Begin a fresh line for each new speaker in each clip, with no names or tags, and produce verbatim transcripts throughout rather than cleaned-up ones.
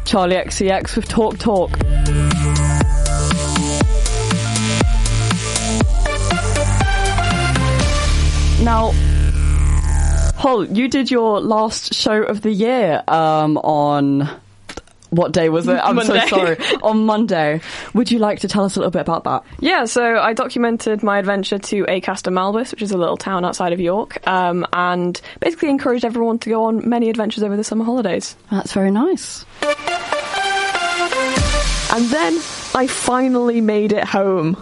Charlie X C X with Talk Talk. Now, Hol, you did your last show of the year um, on... What day was it? I'm
Monday.
so sorry. On Monday. Would you like to tell us a little bit about that?
Yeah, so I documented my adventure to Acaster Malbus, which is a little town outside of York, um, and basically encouraged everyone to go on many adventures over the summer holidays.
That's very nice.
And then I finally made it home.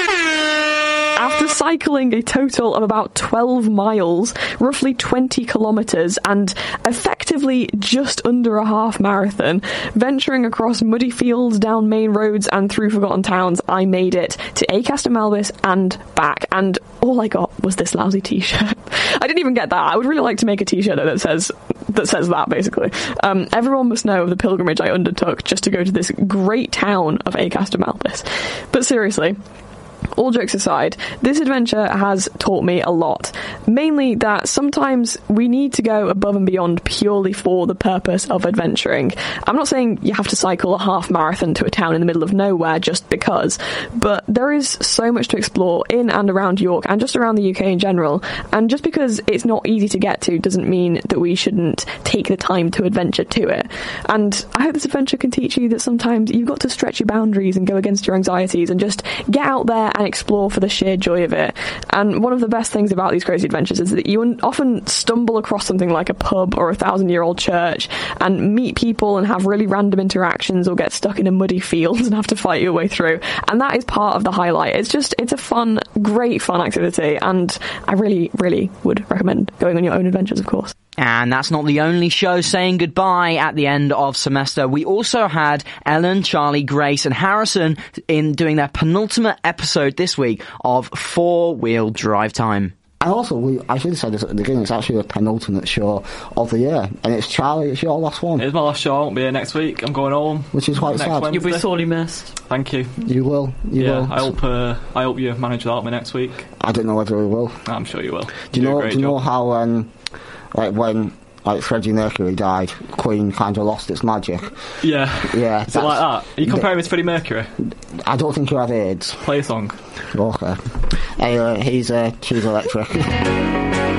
After cycling a total of about twelve miles, roughly twenty kilometres, and effectively just under a half marathon, venturing across muddy fields, down main roads and through forgotten towns, I made it to Acaster Malbus and back. And all I got was this lousy t-shirt. I didn't even get that. I would really like to make a t-shirt that says that says that, basically. Um, everyone must know of the pilgrimage I undertook just to go to this great town of Acaster Malbus. But seriously, all jokes aside, this adventure has taught me a lot. Mainly that sometimes we need to go above and beyond purely for the purpose of adventuring. I'm not saying you have to cycle a half marathon to a town in the middle of nowhere just because, but there is so much to explore in and around York and just around the U K in general. And just because it's not easy to get to doesn't mean that we shouldn't take the time to adventure to it. And I hope this adventure can teach you that sometimes you've got to stretch your boundaries and go against your anxieties and just get out there and explore for the sheer joy of it. And one of the best things about these crazy adventures is that you often stumble across something like a pub or a thousand year old church and meet people and have really random interactions, or get stuck in a muddy field and have to fight your way through. And that is part of the highlight. It's just, it's a fun, great fun activity, and I really, really would recommend going on your own adventures, of course.
And that's not the only show saying goodbye at the end of semester. We also had Ellen, Charlie, Grace and Harrison in doing their penultimate episode this week of Four Wheel Drive Time.
And also, we, I should have said this at the beginning, it's actually the penultimate show of the year. And it's Charlie, it's your last one.
It's my last show, I won't be here next week. I'm going home.
Which is quite
next
sad.
Wednesday.
You'll be sorely missed.
Thank you.
You will. You
yeah,
will.
I hope, uh, I hope you manage without me next week.
I don't know whether we will.
I'm sure you will.
Do you,
you
know,
do, a
do you know
job.
how, um, like, when... like Freddie Mercury died, Queen kind of lost its magic.
Yeah.
Yeah.
Is it like that? Are you comparing me to Freddie Mercury?
I don't think you have AIDS.
Play a song.
Okay. Anyway, he's uh, Choose Electric.